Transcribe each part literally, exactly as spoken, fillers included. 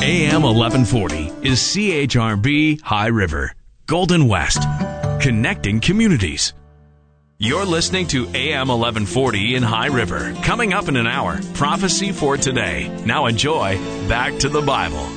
A M eleven forty is C H R B High River, Golden West, connecting communities. You're listening to A M eleven forty in High River. Coming up in an hour, Prophecy for Today. Now enjoy Back to the Bible.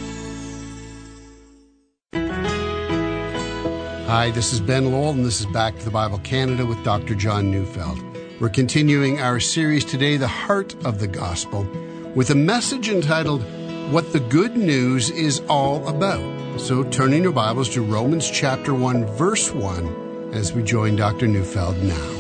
Hi, this is Ben Lowell, and this is Back to the Bible Canada with Doctor John Neufeld. We're continuing our series today, The Heart of the Gospel, with a message entitled, What the Good News is All About. So turning your Bibles to Romans chapter one, verse one, as we join Doctor Neufeld now.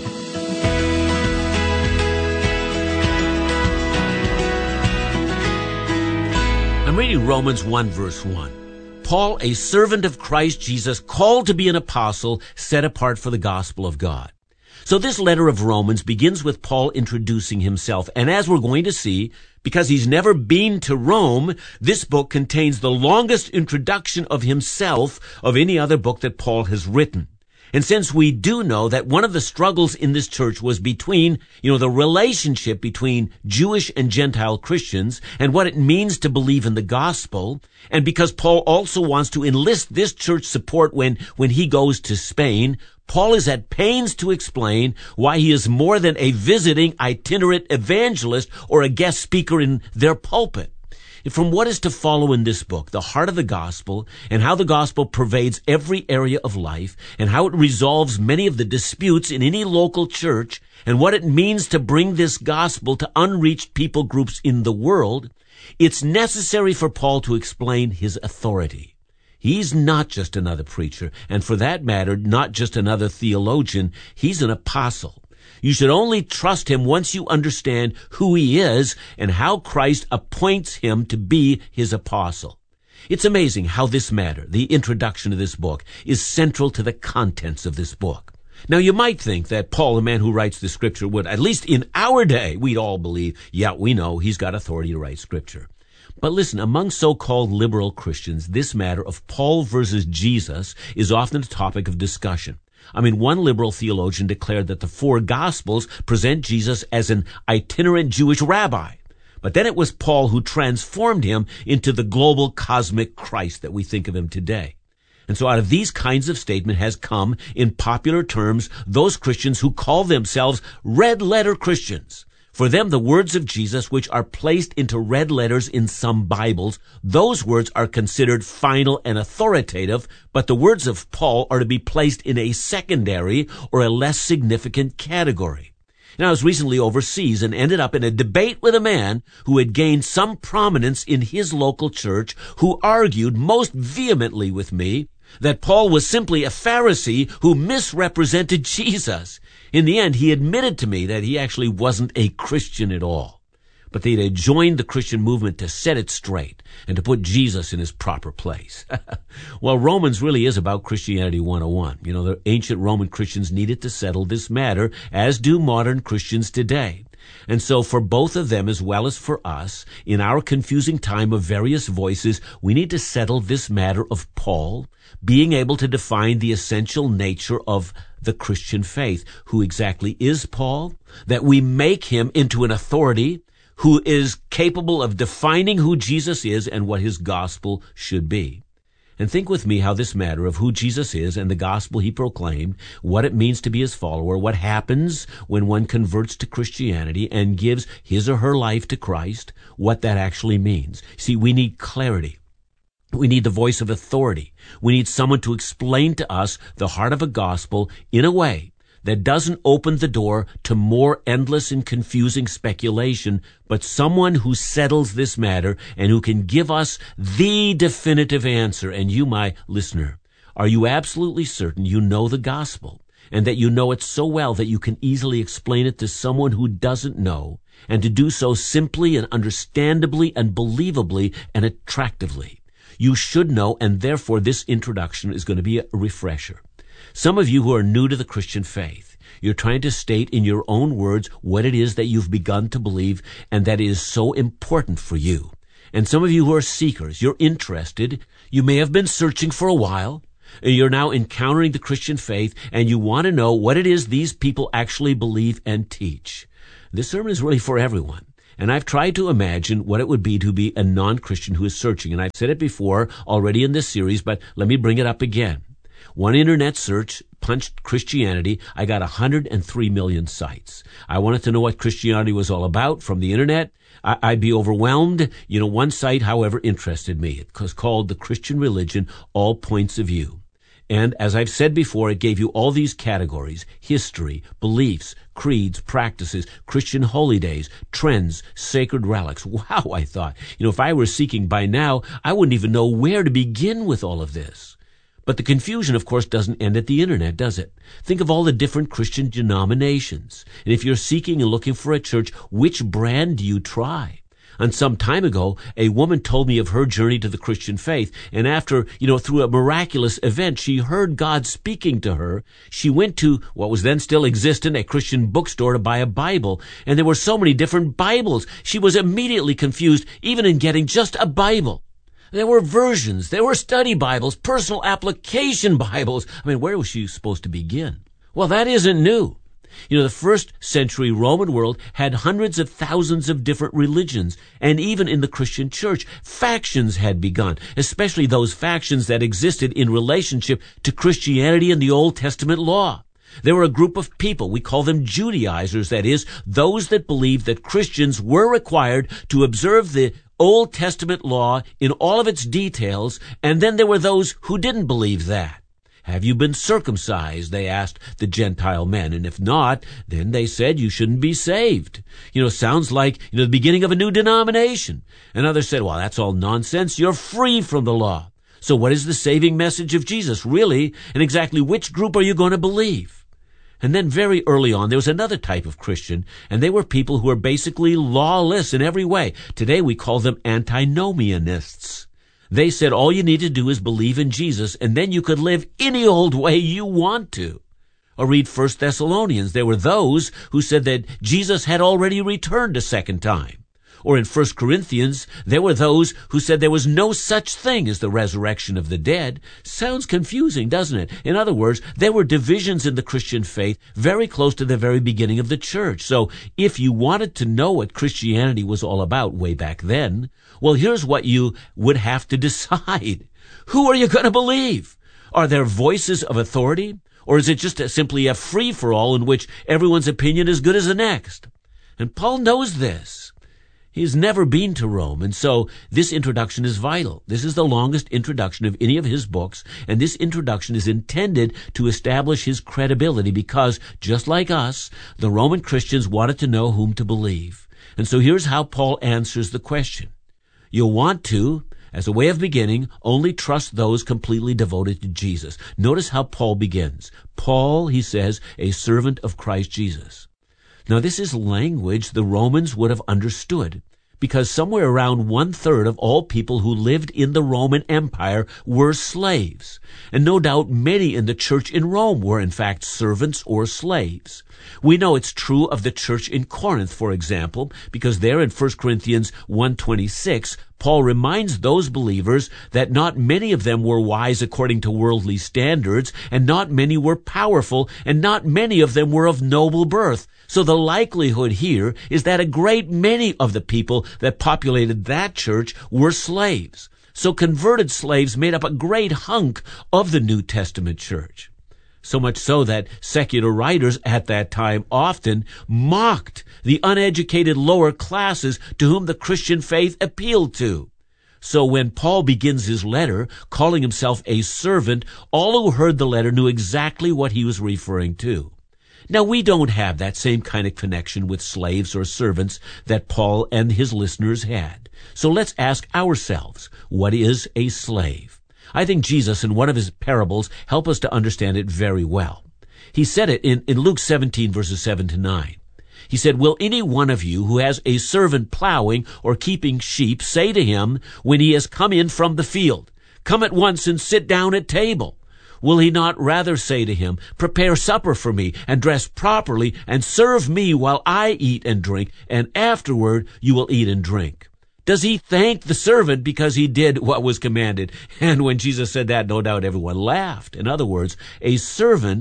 I'm reading Romans one, verse one. Paul, a servant of Christ Jesus, called to be an apostle, set apart for the gospel of God. So this letter of Romans begins with Paul introducing himself. And as we're going to see, because he's never been to Rome, this book contains the longest introduction of himself of any other book that Paul has written. And since we do know that one of the struggles in this church was between, you know, the relationship between Jewish and Gentile Christians and what it means to believe in the gospel, and because Paul also wants to enlist this church support when, when he goes to Spain, Paul is at pains to explain why he is more than a visiting itinerant evangelist or a guest speaker in their pulpit. From what is to follow in this book, the heart of the gospel, and how the gospel pervades every area of life, and how it resolves many of the disputes in any local church, and what it means to bring this gospel to unreached people groups in the world, it's necessary for Paul to explain his authority. He's not just another preacher, and for that matter, not just another theologian. He's an apostle. You should only trust him once you understand who he is and how Christ appoints him to be his apostle. It's amazing how this matter, the introduction of this book, is central to the contents of this book. Now, you might think that Paul, the man who writes the scripture, would, at least in our day, we'd all believe, yeah, we know he's got authority to write scripture. But listen, among so-called liberal Christians, this matter of Paul versus Jesus is often a topic of discussion. I mean, one liberal theologian declared that the four Gospels present Jesus as an itinerant Jewish rabbi. But then it was Paul who transformed him into the global cosmic Christ that we think of him today. And so out of these kinds of statements has come, in popular terms, those Christians who call themselves red-letter Christians. For them, the words of Jesus, which are placed into red letters in some Bibles, those words are considered final and authoritative, but the words of Paul are to be placed in a secondary or a less significant category. And I was recently overseas and ended up in a debate with a man who had gained some prominence in his local church, who argued most vehemently with me that Paul was simply a Pharisee who misrepresented Jesus. In the end, he admitted to me that he actually wasn't a Christian at all, but that he had joined the Christian movement to set it straight and to put Jesus in his proper place. Well, Romans really is about Christianity one oh one. You know, the ancient Roman Christians needed to settle this matter, as do modern Christians today. And so for both of them, as well as for us, in our confusing time of various voices, we need to settle this matter of Paul being able to define the essential nature of the Christian faith. Who exactly is Paul? That we make him into an authority who is capable of defining who Jesus is and what his gospel should be. And think with me how this matter of who Jesus is and the gospel he proclaimed, what it means to be his follower, what happens when one converts to Christianity and gives his or her life to Christ, what that actually means. See, we need clarity. We need the voice of authority. We need someone to explain to us the heart of a gospel in a way that doesn't open the door to more endless and confusing speculation, but someone who settles this matter and who can give us the definitive answer. And you, my listener, are you absolutely certain you know the gospel and that you know it so well that you can easily explain it to someone who doesn't know, and to do so simply and understandably and believably and attractively? You should know, and therefore this introduction is going to be a refresher. Some of you who are new to the Christian faith, you're trying to state in your own words what it is that you've begun to believe and that is so important for you. And some of you who are seekers, you're interested, you may have been searching for a while, you're now encountering the Christian faith, and you want to know what it is these people actually believe and teach. This sermon is really for everyone. And I've tried to imagine what it would be to be a non-Christian who is searching. And I've said it before already in this series, but let me bring it up again. One internet search punched Christianity. I got one hundred three million sites. I wanted to know what Christianity was all about from the internet. I, I'd be overwhelmed. You know, one site, however, interested me. It was called The Christian Religion, All Points of View. And as I've said before, it gave you all these categories: history, beliefs, creeds, practices, Christian holy days, trends, sacred relics. Wow, I thought. You know, if I were seeking by now, I wouldn't even know where to begin with all of this. But the confusion, of course, doesn't end at the internet, does it? Think of all the different Christian denominations. And if you're seeking and looking for a church, which brand do you try? And some time ago, a woman told me of her journey to the Christian faith. And after, you know, through a miraculous event, she heard God speaking to her. She went to what was then still existent, a Christian bookstore, to buy a Bible. And there were so many different Bibles. She was immediately confused, even in getting just a Bible. There were versions, there were study Bibles, personal application Bibles. I mean, where was she supposed to begin? Well, that isn't new. You know, the first century Roman world had hundreds of thousands of different religions, and even in the Christian church, factions had begun, especially those factions that existed in relationship to Christianity and the Old Testament law. There were a group of people, we call them Judaizers, that is, those that believed that Christians were required to observe the Old Testament law in all of its details, and then there were those who didn't believe that. Have you been circumcised? They asked the Gentile men. And if not, then they said you shouldn't be saved. You know, sounds like, you know, the beginning of a new denomination. And others said, well, that's all nonsense. You're free from the law. So what is the saving message of Jesus, really? And exactly which group are you going to believe? And then very early on, there was another type of Christian, and they were people who were basically lawless in every way. Today we call them antinomianists. They said all you need to do is believe in Jesus, and then you could live any old way you want to. Or read First Thessalonians. There were those who said that Jesus had already returned a second time. Or in First Corinthians, there were those who said there was no such thing as the resurrection of the dead. Sounds confusing, doesn't it? In other words, there were divisions in the Christian faith very close to the very beginning of the church. So if you wanted to know what Christianity was all about way back then, well, here's what you would have to decide. Who are you going to believe? Are there voices of authority? Or is it just a, simply a free-for-all in which everyone's opinion is good as the next? And Paul knows this. He's never been to Rome, and so this introduction is vital. This is the longest introduction of any of his books, and this introduction is intended to establish his credibility because, just like us, the Roman Christians wanted to know whom to believe. And so here's how Paul answers the question. You'll want to, as a way of beginning, only trust those completely devoted to Jesus. Notice how Paul begins. Paul, he says, a servant of Christ Jesus. Now, this is language the Romans would have understood, because somewhere around one-third of all people who lived in the Roman Empire were slaves. And no doubt many in the church in Rome were, in fact, servants or slaves. We know it's true of the church in Corinth, for example, because there in First Corinthians one twenty-six, Paul reminds those believers that not many of them were wise according to worldly standards, and not many were powerful, and not many of them were of noble birth. So the likelihood here is that a great many of the people that populated that church were slaves. So converted slaves made up a great hunk of the New Testament church. So much so that secular writers at that time often mocked the uneducated lower classes to whom the Christian faith appealed to. So when Paul begins his letter, calling himself a servant, all who heard the letter knew exactly what he was referring to. Now, we don't have that same kind of connection with slaves or servants that Paul and his listeners had. So let's ask ourselves, what is a slave? I think Jesus, in one of his parables, help us to understand it very well. He said it in, in Luke seventeen, verses seven to nine. He said, will any one of you who has a servant plowing or keeping sheep say to him when he has come in from the field, come at once and sit down at table? Will he not rather say to him, prepare supper for me and dress properly and serve me while I eat and drink, and afterward you will eat and drink? Does he thank the servant because he did what was commanded? And when Jesus said that, no doubt everyone laughed. In other words, a servant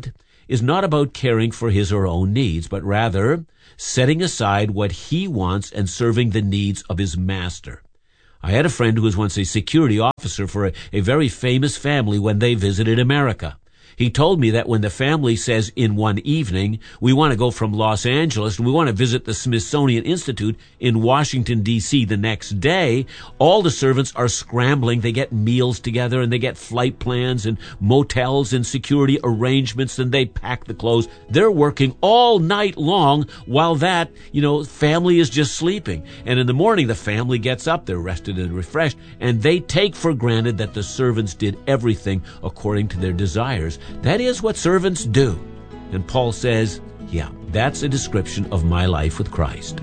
is not about caring for his or her own needs, but rather setting aside what he wants and serving the needs of his master. I had a friend who was once a security officer for a, a very famous family when they visited America. He told me that when the family says in one evening, we want to go from Los Angeles and we want to visit the Smithsonian Institute in Washington, D C the next day, all the servants are scrambling. They get meals together and they get flight plans and motels and security arrangements, and they pack the clothes. They're working all night long while that, you know, family is just sleeping. And in the morning, the family gets up, they're rested and refreshed, and they take for granted that the servants did everything according to their desires. That is what servants do. And Paul says, yeah, that's a description of my life with Christ.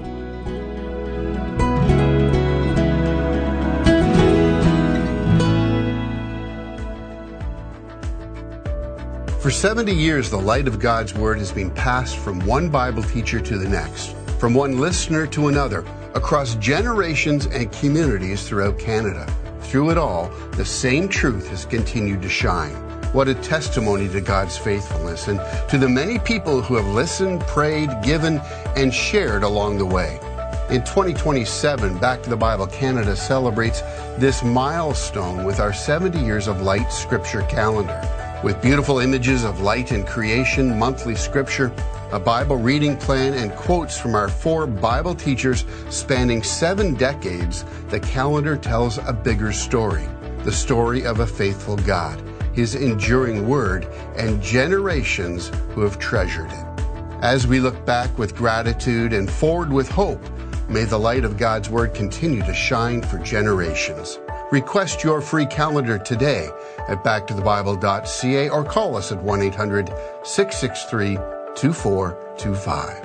For seventy years, the light of God's Word has been passed from one Bible teacher to the next, from one listener to another, across generations and communities throughout Canada. Through it all, the same truth has continued to shine. What a testimony to God's faithfulness and to the many people who have listened, prayed, given, and shared along the way. In twenty twenty-seven, Back to the Bible Canada celebrates this milestone with our seventy Years of Light Scripture calendar. With beautiful images of light and creation, monthly scripture, a Bible reading plan, and quotes from our four Bible teachers spanning seven decades, the calendar tells a bigger story, the story of a faithful God, His enduring Word, and generations who have treasured it. As we look back with gratitude and forward with hope, may the light of God's Word continue to shine for generations. Request your free calendar today at back to the bible dot c a or call us at one eight hundred, six six three, two four two five.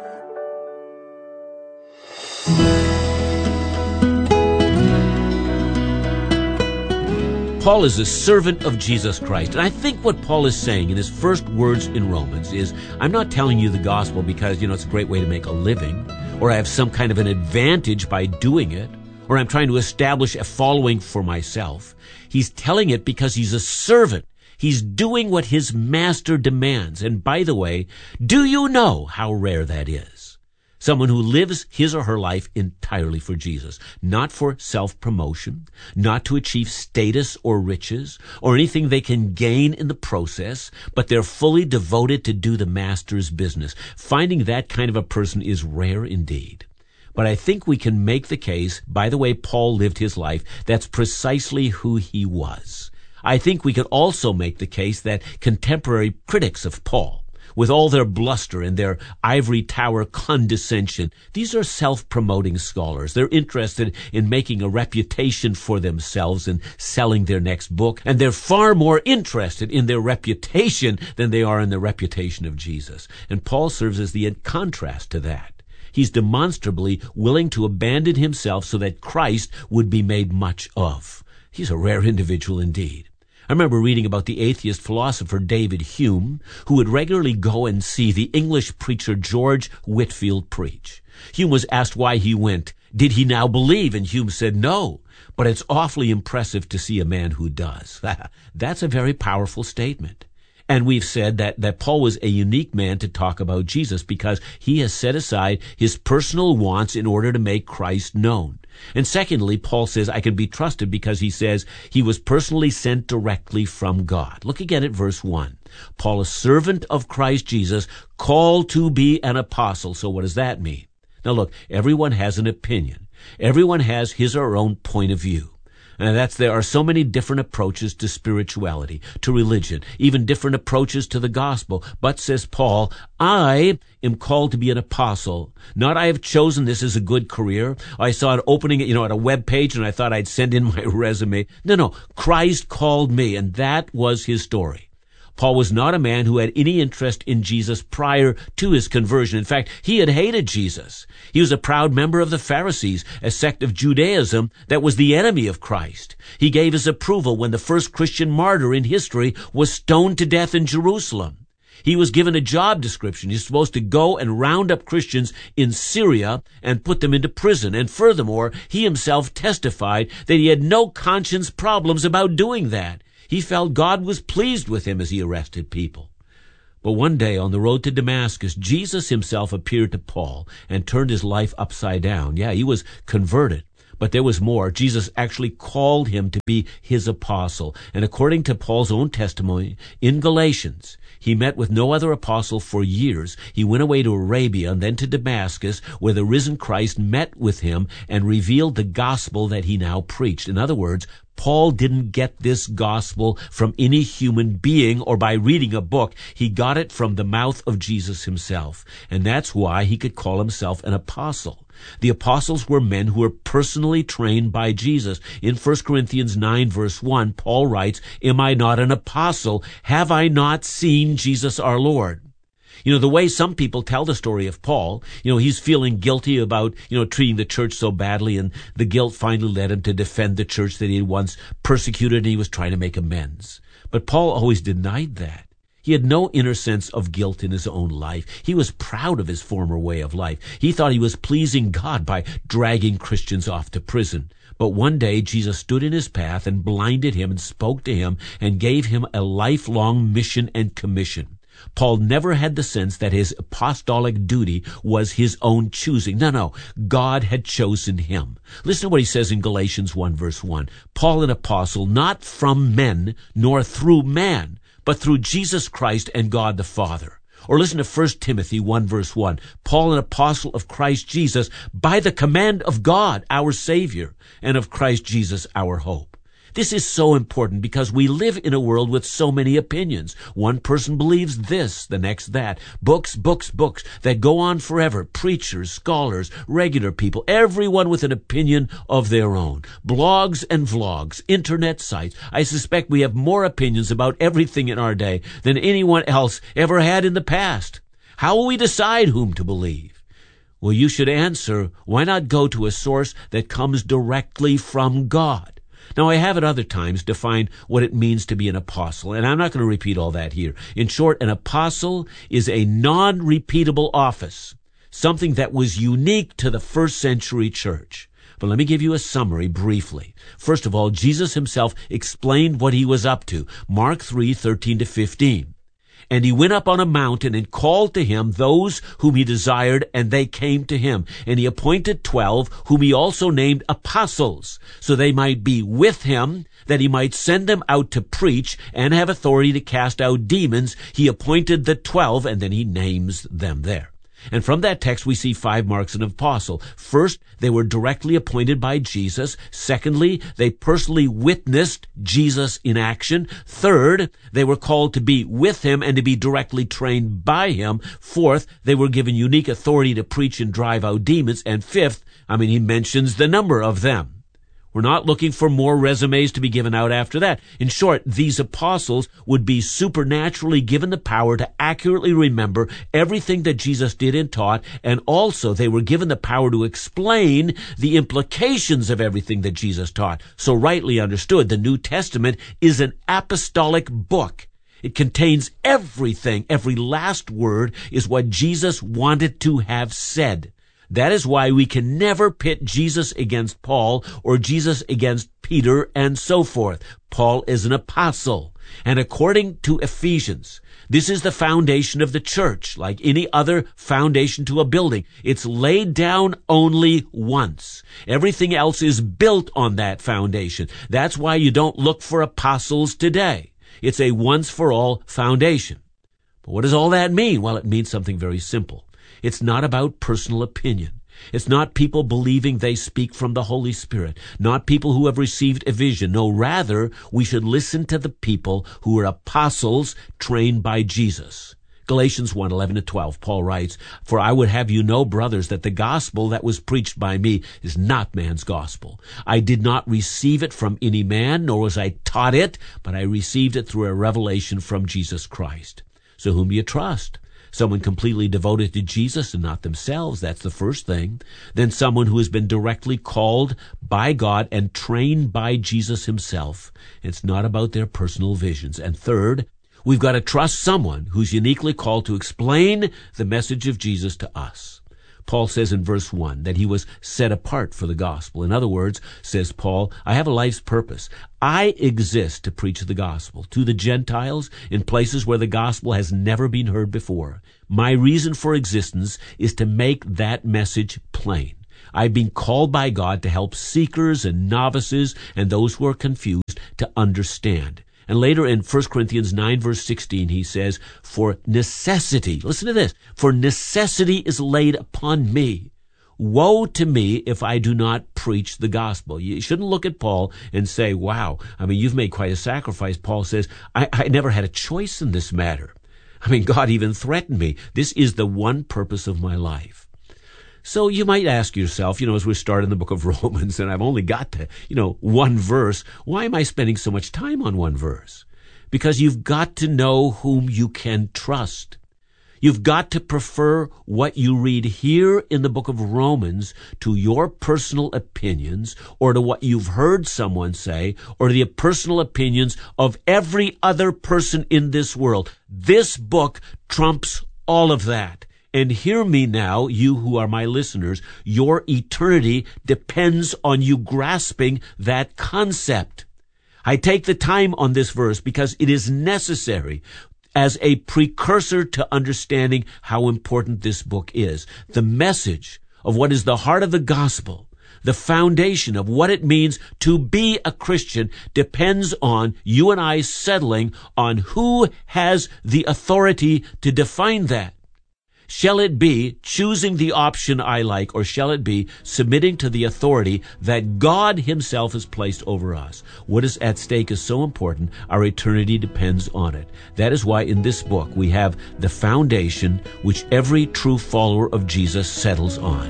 Paul is a servant of Jesus Christ. And I think what Paul is saying in his first words in Romans is, I'm not telling you the gospel because, you know, it's a great way to make a living, or I have some kind of an advantage by doing it, or I'm trying to establish a following for myself. He's telling it because he's a servant. He's doing what his master demands. And by the way, do you know how rare that is? Someone who lives his or her life entirely for Jesus, not for self-promotion, not to achieve status or riches, or anything they can gain in the process, but they're fully devoted to do the master's business. Finding that kind of a person is rare indeed. But I think we can make the case, by the way Paul lived his life, that's precisely who he was. I think we could also make the case that contemporary critics of Paul, with all their bluster and their ivory tower condescension, these are self-promoting scholars. They're interested in making a reputation for themselves and selling their next book, and they're far more interested in their reputation than they are in the reputation of Jesus. And Paul serves as the contrast to that. He's demonstrably willing to abandon himself so that Christ would be made much of. He's a rare individual indeed. I remember reading about the atheist philosopher David Hume, who would regularly go and see the English preacher George Whitefield preach. Hume was asked why he went. Did he now believe? And Hume said no, but it's awfully impressive to see a man who does. That's a very powerful statement. And we've said that, that Paul was a unique man to talk about Jesus because he has set aside his personal wants in order to make Christ known. And secondly, Paul says, I can be trusted because he says he was personally sent directly from God. Look again at verse one. Paul, a servant of Christ Jesus, called to be an apostle. So what does that mean? Now look, everyone has an opinion. Everyone has his or her own point of view. And that's, there are so many different approaches to spirituality, to religion, even different approaches to the gospel. But, says Paul, I am called to be an apostle. Not I have chosen this as a good career. I saw an opening, you know, at a web page and I thought I'd send in my resume. No, no, Christ called me, and that was his story. Paul was not a man who had any interest in Jesus prior to his conversion. In fact, he had hated Jesus. He was a proud member of the Pharisees, a sect of Judaism that was the enemy of Christ. He gave his approval when the first Christian martyr in history was stoned to death in Jerusalem. He was given a job description. He's supposed to go and round up Christians in Syria and put them into prison. And furthermore, he himself testified that he had no conscience problems about doing that. He felt God was pleased with him as he arrested people. But one day on the road to Damascus, Jesus himself appeared to Paul and turned his life upside down. Yeah, he was converted. But there was more. Jesus actually called him to be his apostle. And according to Paul's own testimony in Galatians, he met with no other apostle for years. He went away to Arabia and then to Damascus, where the risen Christ met with him and revealed the gospel that he now preached. In other words, Paul didn't get this gospel from any human being or by reading a book. He got it from the mouth of Jesus himself. And that's why he could call himself an apostle. The apostles were men who were personally trained by Jesus. In First Corinthians nine, verse one, Paul writes, "Am I not an apostle? Have I not seen Jesus our Lord?" You know, the way some people tell the story of Paul, you know, he's feeling guilty about, you know, treating the church so badly, and the guilt finally led him to defend the church that he had once persecuted, and he was trying to make amends. But Paul always denied that. He had no inner sense of guilt in his own life. He was proud of his former way of life. He thought he was pleasing God by dragging Christians off to prison. But one day Jesus stood in his path and blinded him and spoke to him and gave him a lifelong mission and commission. Paul never had the sense that his apostolic duty was his own choosing. No, no, God had chosen him. Listen to what he says in Galatians one, verse one. Paul, an apostle, not from men, nor through man, but through Jesus Christ and God the Father. Or listen to First Timothy one, verse one. Paul, an apostle of Christ Jesus, by the command of God, our Savior, and of Christ Jesus, our hope. This is so important because we live in a world with so many opinions. One person believes this, the next that. Books, books, books that go on forever. Preachers, scholars, regular people, everyone with an opinion of their own. Blogs and vlogs, internet sites. I suspect we have more opinions about everything in our day than anyone else ever had in the past. How will we decide whom to believe? Well, you should answer, why not go to a source that comes directly from God? Now, I have at other times defined what it means to be an apostle, and I'm not going to repeat all that here. In short, an apostle is a non-repeatable office, something that was unique to the first century church. But let me give you a summary briefly. First of all, Jesus himself explained what he was up to. Mark three, thirteen to fifteen. And he went up on a mountain and called to him those whom he desired, and they came to him. And he appointed twelve, whom he also named apostles, so they might be with him, that he might send them out to preach and have authority to cast out demons. He appointed the twelve, and then he names them there. And from that text, we see five marks of an apostle. First, they were directly appointed by Jesus. Secondly, they personally witnessed Jesus in action. Third, they were called to be with him and to be directly trained by him. Fourth, they were given unique authority to preach and drive out demons. And fifth, I mean, he mentions the number of them. We're not looking for more resumes to be given out after that. In short, these apostles would be supernaturally given the power to accurately remember everything that Jesus did and taught, and also they were given the power to explain the implications of everything that Jesus taught. So rightly understood, the New Testament is an apostolic book. It contains everything. Every last word is what Jesus wanted to have said. That is why we can never pit Jesus against Paul or Jesus against Peter and so forth. Paul is an apostle. And according to Ephesians, this is the foundation of the church, like any other foundation to a building. It's laid down only once. Everything else is built on that foundation. That's why you don't look for apostles today. It's a once-for-all foundation. But what does all that mean? Well, it means something very simple. It's not about personal opinion. It's not people believing they speak from the Holy Spirit, not people who have received a vision. No, rather, we should listen to the people who are apostles trained by Jesus. Galatians one, eleven to twelve, Paul writes, "For I would have you know, brothers, that the gospel that was preached by me is not man's gospel. I did not receive it from any man, nor was I taught it, but I received it through a revelation from Jesus Christ." So whom do you trust? Someone completely devoted to Jesus and not themselves. That's the first thing. Then someone who has been directly called by God and trained by Jesus himself. It's not about their personal visions. And third, we've got to trust someone who's uniquely called to explain the message of Jesus to us. Paul says in verse one that he was set apart for the gospel. In other words, says Paul, I have a life's purpose. I exist to preach the gospel to the Gentiles in places where the gospel has never been heard before. My reason for existence is to make that message plain. I've been called by God to help seekers and novices and those who are confused to understand. And later in First Corinthians nine, verse sixteen, he says, for necessity, listen to this, for necessity is laid upon me. Woe to me if I do not preach the gospel. You shouldn't look at Paul and say, wow, I mean, you've made quite a sacrifice. Paul says, I, I never had a choice in this matter. I mean, God even threatened me. This is the one purpose of my life. So you might ask yourself, you know, as we start in the book of Romans, and I've only got to, you know, one verse, why am I spending so much time on one verse? Because you've got to know whom you can trust. You've got to prefer what you read here in the book of Romans to your personal opinions or to what you've heard someone say or to the personal opinions of every other person in this world. This book trumps all of that. And hear me now, you who are my listeners, your eternity depends on you grasping that concept. I take the time on this verse because it is necessary as a precursor to understanding how important this book is. The message of what is the heart of the gospel, the foundation of what it means to be a Christian, depends on you and I settling on who has the authority to define that. Shall it be choosing the option I like, or shall it be submitting to the authority that God himself has placed over us? What is at stake is so important. Our eternity depends on it. That is why in this book we have the foundation which every true follower of Jesus settles on.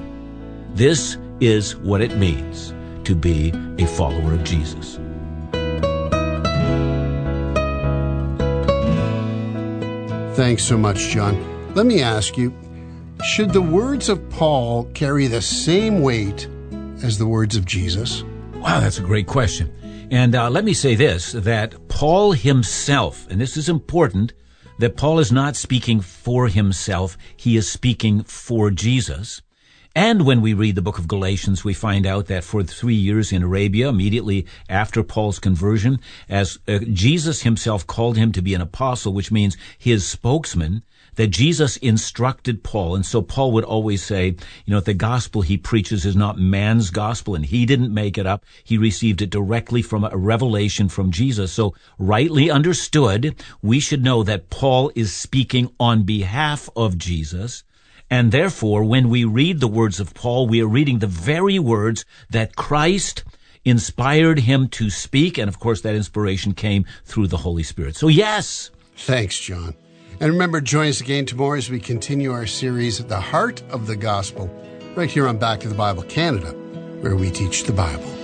This is what it means to be a follower of Jesus. Thanks so much, John. Let me ask you, should the words of Paul carry the same weight as the words of Jesus? Wow, that's a great question. And uh, let me say this, that Paul himself, and this is important, that Paul is not speaking for himself, he is speaking for Jesus. And when we read the book of Galatians, we find out that for three years in Arabia, immediately after Paul's conversion, as uh, Jesus himself called him to be an apostle, which means his spokesman, that Jesus instructed Paul. And so Paul would always say, you know, the gospel he preaches is not man's gospel, and he didn't make it up. He received it directly from a revelation from Jesus. So rightly understood, we should know that Paul is speaking on behalf of Jesus. And therefore, when we read the words of Paul, we are reading the very words that Christ inspired him to speak. And of course, that inspiration came through the Holy Spirit. So yes. Thanks, John. And remember, join us again tomorrow as we continue our series at the heart of the gospel, right here on Back to the Bible Canada, where we teach the Bible.